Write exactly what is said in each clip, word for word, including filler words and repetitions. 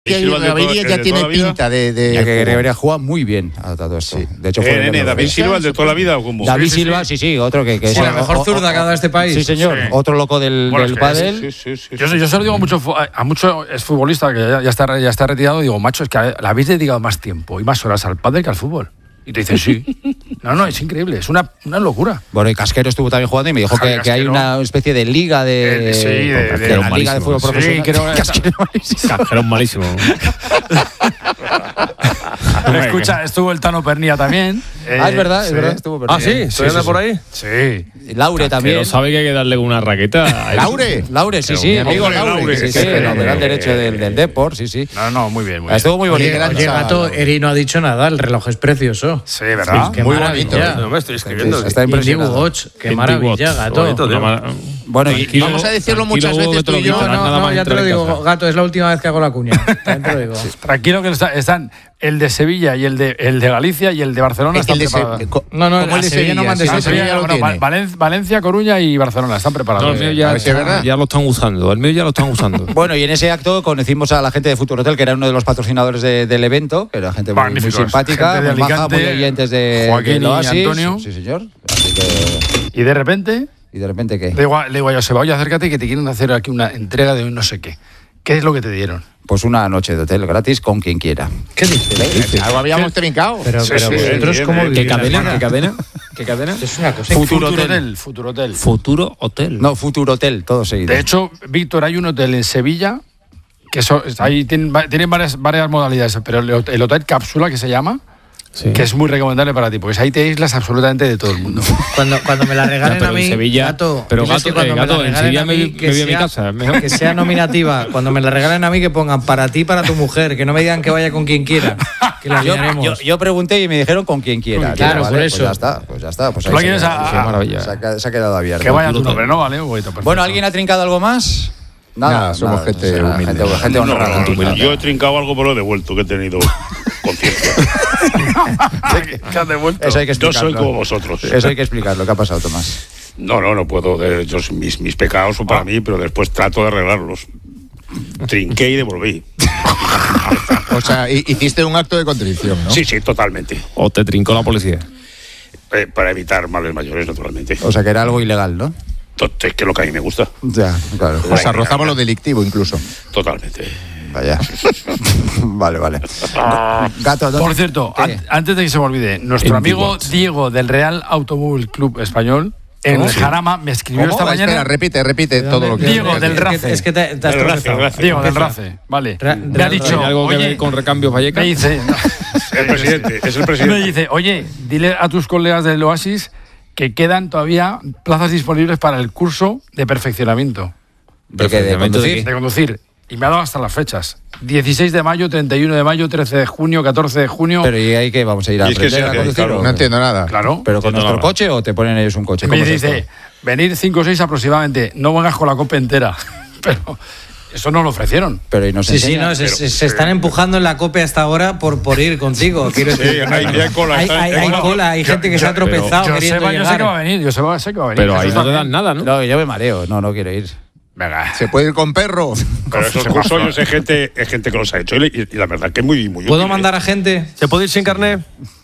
David Silva ya de tiene pinta de, de ya que debería jugar muy bien a todo esto. Sí. De hecho, fue eh, nene, David Silva, el de toda la vida o cómo? David sí, sí, Silva, sí, sí, otro que, que sí, es la mejor zurda que ha dado este país. Sí, señor. Sí. Otro loco del, bueno, del es que pádel. Sí, sí, sí, sí, yo, yo se lo digo mucho a muchos exfutbolistas que ya, ya está ya está retirado, digo, macho, es que le habéis dedicado más tiempo y más horas al pádel que al fútbol. Y te dicen, sí. No, no, es increíble, es una, una locura. Bueno, y Casquero estuvo también jugando y me dijo que, que hay una especie de liga de... Eh, sí, de, de, de la liga de fútbol sí, profesional. Que no, Casquero malísimo. Casquero malísimo. Escucha, estuvo el Tano Pernía también. Eh, ah, es verdad, sí. es verdad, estuvo Pernía. Ah, sí, sí, anda sí, por ahí. Sí. Laure también. Pero sabe que hay que darle una raqueta. ¿Laure? Laure, sí, sí, amigo Laure. Sí, sí, el lateral derecho del, del Depor, sí, sí. No, no, muy bien, muy bien. Estuvo muy bonito. Oye, oye Gato, Eri no ha dicho nada, el reloj es precioso. Sí, ¿verdad? Sí, qué muy maravilla. bonito. No me estoy escribiendo. Está impresionado. Watch, qué maravilla, Gato. Bueno, y Tranquilo, vamos a decirlo muchas veces tú y yo. No, no, no, ya te lo digo, Gato, es la última vez que hago la cuña. También te lo digo. Tranquilo que están el de Sevilla y el de el de Galicia y el de Barcelona Es están el de preparados. Se- No, no, ¿Cómo el de Sevilla no Sevilla? mandes Sí, a Sevilla lo Bueno, tiene. Valen- Valencia, Coruña y Barcelona están preparados. No, el mío ya, A ver si es verdad. ya lo están usando. El mío ya lo están usando. Bueno, y en ese acto conocimos a la gente de Futuro Hotel, que era uno de los patrocinadores de, del evento, que era gente muy, muy Magníficos. simpática, Gente de muy maja, Alicante, muy oyentes de, Joaquín del y Oasis. Antonio. Sí, señor. Así que... Y de repente, ¿Y de repente qué? le digo, a- le digo a Joseba, oye, acércate que te quieren hacer aquí una entrega de un no sé qué. ¿Qué es lo que te dieron? Pues una noche de hotel gratis con quien quiera. ¿Qué dices? Algo habíamos trincado. Pero, Sí, pero sí, vosotros, bien, ¿cómo bien. ¿Qué vivís la cadena? vida? ¿Qué cadena? ¿Qué cadena? Es una cosa. Futuro Futuro Hotel. Hotel. Futuro Hotel. Futuro Hotel. No, Futuro Hotel, todo seguido. De hecho, Víctor, hay un hotel en Sevilla que eso, ahí tienen, va- tienen varias, varias modalidades, pero el, hot- el hotel cápsula que se llama, Sí. que es muy recomendable para ti, porque ahí te aíslas absolutamente de todo el mundo. Cuando, cuando me la regalen Ya, pero a mí, en Sevilla- Gato, pero diles Gato, que cuando eh, me la Gato, en regalen Sevilla a me mí, vi- que me vi a mi sea- casa, es mejor. que sea nominativa. Cuando me la regalen a mí, que pongan para ti, para tu mujer, que no me digan que vaya con quien quiera, que la Yo, llenaremos. yo, yo pregunté y me dijeron con quien quiera. Claro, Tío, por Pues eso. ya está, pues ya está. Pues ¿Tú la ahí se quieres queda- a- qué a- maravilla. Se ha, quedado- se ha quedado abierto. Que vaya tu nombre, ¿no? Vale, un poquito, perfecto. Bueno, ¿alguien ha trincado algo más? Nada, somos gente humilde. Gente, gente No, honrada. no, yo he trincado algo, pero lo he devuelto, que he tenido conciencia. ¿Qué has devuelto? Eso hay que Yo explicarlo. soy como vosotros. Eso hay que explicarlo. ¿Qué ha pasado, Tomás? No, no, no puedo. eh, yo- mis, mis pecados son para mí, pero después trato de arreglarlos. Trinqué y devolví. O sea, hi- hiciste un acto de contrición, ¿no? Sí, sí, totalmente. O te trincó la policía. Eh, para evitar males mayores, naturalmente. O sea, que era algo ilegal, ¿no? Es que es lo que a mí me gusta, Ya, claro. O sea, rozaba lo delictivo incluso. totalmente. Vaya. Vale, vale. Gato, ¿dónde- Por cierto, ¿qué? an- antes de que se me olvide, nuestro En amigo Divox. Diego del Real Automóvil Club Español, en ¿Cómo? el Jarama, me escribió ¿Cómo? esta mañana. Espera, repite, repite todo lo que... Diego del Es que- Race. Es que te, te has Del Race, tropezado. del Race. Diego del Empieza. Race, vale. Ra- me ha Real dicho, ¿Tiene algo que oye, ver con recambios Vallecas? me dice, no, El presidente, es el me presidente. dice, oye, dile a tus colegas del Oasis que quedan todavía plazas disponibles para el curso de perfeccionamiento ¿De qué? ¿De Perfeccionamiento de conducir? de conducir. Y me ha dado hasta las fechas. dieciséis de mayo, treinta y uno de mayo, trece de junio, catorce de junio. Pero ¿y ahí qué? ¿Vamos a ir a Y es que aprender se a hace, conducir? claro. o- No entiendo nada. Claro. ¿Pero con Entiendo nuestro nada. coche o te ponen ellos un coche? me ¿Cómo es dice, esto? venir cinco o seis aproximadamente. No vengas con la copa entera. Pero eso no lo ofrecieron. Pero y nos Sí, sí, enseña- no, se, se- se están empujando en la cope hasta ahora por, por ir contigo. Quiero Sí, decir, hay- hay cola, hay, está- hay- hay hay cola. cola, hay Yo- gente que yo- se ha tropezado Yo queriendo sé, yo sé que va a llegar. venir, yo sé, yo sé que va a venir. Pero Eso ahí está no te bien. dan nada, ¿no? No, yo me mareo. No, no quiero ir. Venga. ¿Se puede ir con perro? Pero esos cursos es gente, es gente que los ha hecho. Y, y la verdad que es muy, muy ¿Puedo útil, mandar ¿eh? a gente? ¿Se puede ir sin carnet?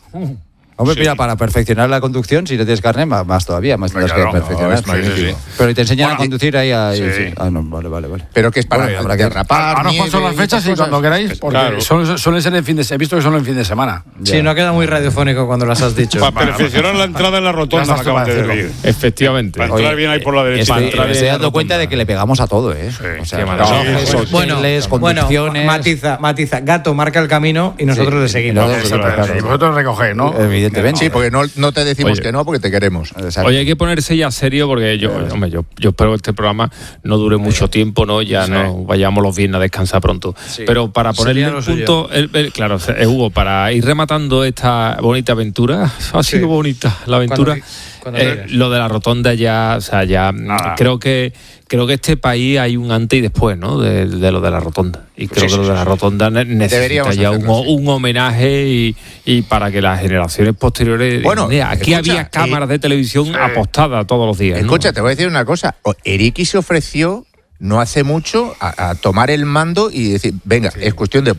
Hombre, Sí. mira, para perfeccionar la conducción, si no tienes carnet, más, más todavía, más tendrás Claro, que perfeccionar. no, es magnífico. Sí, sí, Pero te enseñan Bueno, a conducir ahí. ahí sí. sí. Ah, no, vale, vale, vale. Pero que es para Bueno, habrá que- derrapar, Ahora os paso nieve las y fechas esas y cuando cosas. queráis, porque Claro. suelen, suelen ser en fin de semana. He visto que son en fin de semana. Sí, no queda muy radiofónico cuando las has dicho. Para perfeccionar la entrada en la rotonda, Ya me estás tú acaban de para decir. Efectivamente. Para entrar bien ahí por la derecha. Estoy, entrar me bien estoy en la dando cuenta rotonda. de que le pegamos a todo, ¿eh? Sí, o sea, qué maravilla. relojes, Sí, sí. Bueno, hoteles, bueno, conducciones. matiza, matiza. Gato marca el camino y nosotros Sí, le y seguimos. nosotros- Exactamente. claro. Y vosotros recogéis, ¿no? Evidentemente. Sí, porque no, no te decimos Oye. que no, porque te queremos. Exacto. Oye, hay que ponerse ya serio porque yo, hombre, yo, yo espero que este programa no dure mucho tiempo, ¿no? Ya Sí. no vayamos los viernes a descansar pronto. Sí. Pero para ponerle Sería un lo suyo. punto, el- el- claro, eh, Hugo, para ir rematando esta bonita aventura, ha Sí. sido bonita la aventura. Cuando- cuando eh, quieras. lo de la rotonda ya, o sea, ya mm, Nada. creo que creo que este país hay un antes y después, ¿no? De, de lo de la rotonda. Y creo Sí, que sí, lo de sí, la sí. rotonda ne- necesita Deberíamos ya un, hacerlo, sí. un homenaje y, y para que las generaciones posteriores. Bueno, digan, aquí escucha, había cámaras eh, de televisión sí. apostadas todos los días. ¿no? Escucha, te voy a decir una cosa. O- Eriki se ofreció no hace mucho a, a tomar el mando y decir, venga, sí. es cuestión de